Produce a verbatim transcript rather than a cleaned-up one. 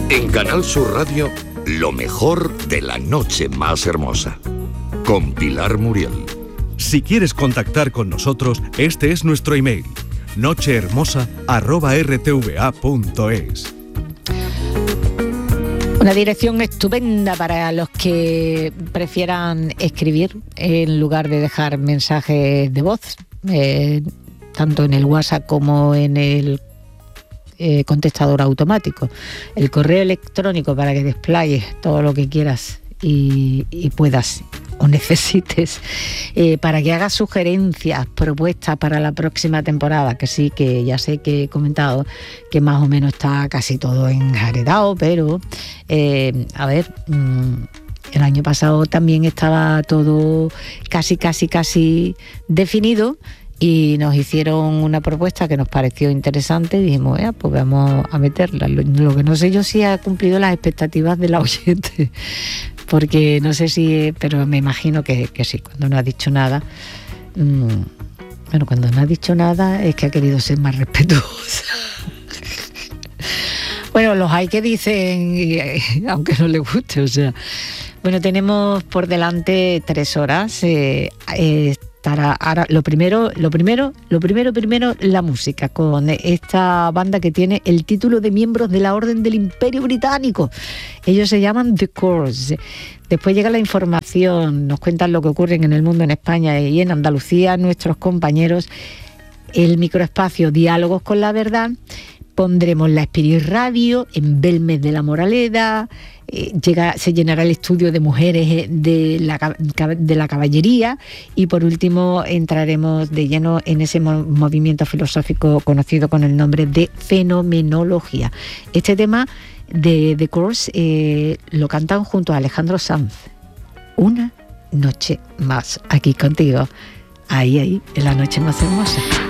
En Canal Sur Radio, lo mejor de la noche más hermosa. Con Pilar Muriel. Si quieres contactar con nosotros, este es nuestro email: nochehermosa arroba r t v a punto es. Una dirección estupenda para los que prefieran escribir en lugar de dejar mensajes de voz, eh, tanto en el WhatsApp como en el eh, contestador automático. El correo electrónico para que desplayes todo lo que quieras y, y puedas o necesites, eh, para que hagas sugerencias, propuestas para la próxima temporada, que sí, que ya sé que he comentado que más o menos está casi todo enjaretado, pero eh, a ver, mmm, el año pasado también estaba todo casi, casi, casi definido y nos hicieron una propuesta que nos pareció interesante y dijimos, eh, pues vamos a meterla. Lo, lo que no sé yo si ha cumplido las expectativas de la oyente, porque no sé si, pero me imagino que, que sí, cuando no ha dicho nada. Mmm, bueno, cuando no ha dicho nada es que ha querido ser más respetuosa. Bueno, los hay que dicen, aunque no les guste, o sea. Bueno, tenemos por delante tres horas. Eh, eh, estará ahora, lo primero, lo primero, lo primero, primero, la música, con esta banda que tiene el título de miembros de la Orden del Imperio Británico. Ellos se llaman The Corrs. Después llega la información, nos cuentan lo que ocurre en el mundo, en España y en Andalucía, nuestros compañeros. El microespacio Diálogos con la Verdad. Pondremos la Spirit Radio en Belmez de la Moraleda. Eh, llega, se llenará el estudio de mujeres de la, de la caballería y por último entraremos de lleno en ese mo- movimiento filosófico conocido con el nombre de fenomenología. Este tema de The Corrs eh, lo cantan junto a Alejandro Sanz. Una noche más aquí contigo, ahí, ahí, en la noche más hermosa.